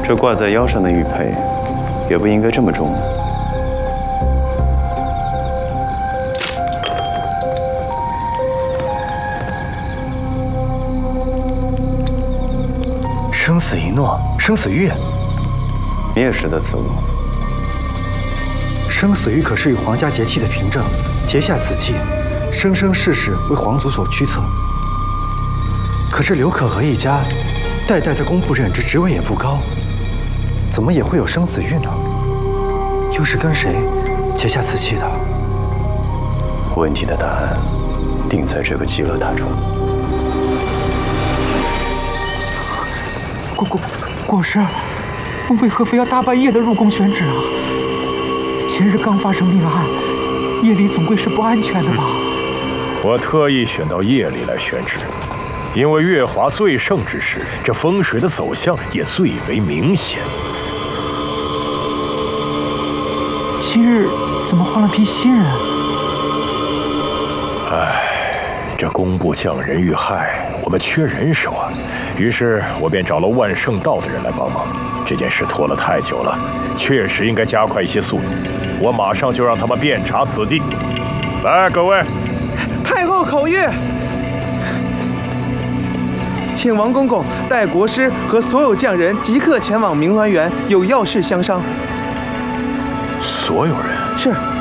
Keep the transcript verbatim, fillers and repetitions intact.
这挂在腰上的玉佩，也不应该这么重。 生死一诺，生死玉， 你也识得此物？ 生死玉可是与皇家节气的凭证，结下此契，生生世世为皇族所驱策。可这刘可和一家，代代在工部任职，职位也不高，怎么也会有生死玉呢？又是跟谁结下此契的？ 问题的答案定在这个极乐塔中。 国国国师，为何非要大半夜的入宫选旨啊？前日刚发生命案，夜里总归是不安全的吧？ 我特意选到夜里来选旨，因为月华最盛之时，这风水的走向也最为明显。 今日怎么换了批新人？ 唉，这工部匠人遇害，我们缺人手啊。于是我便找了万圣道的人来帮忙。这件事拖了太久了，确实应该加快一些速度。我马上就让他们遍查此地。来，各位， 太后口谕，请王公公带国师和所有匠人即刻前往明銮园，有要事相商。 所有人是。